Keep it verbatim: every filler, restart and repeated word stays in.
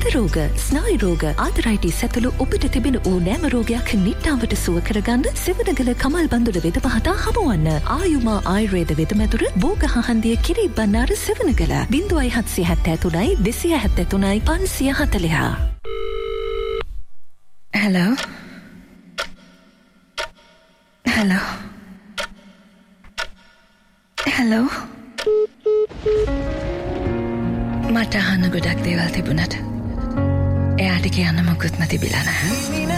හෘද රෝග, ස්නායු රෝග, ආතරයිටිස් ඇතුළු ඔබට තිබෙන ඕනෑම රෝගයක් නිට්ටාවට සුව කරගන්න සෙවණගල කමල් බඳුර වෙද මහතා හමුවන්න. ආයුමා ආයුර්වේද වෙදමැදුර බෝගහහන්දිය කිරි බණ්ණාර සෙවණගල ज़ीरो सात सात तीन दो सात तीन पाँच चार ज़ीरो. Hello. Hello. Hello. මට අහන්න ගොඩක් දේවල් තිබුණට එයාට කියන්න මොකුත් නැතිබිලා නැහැ.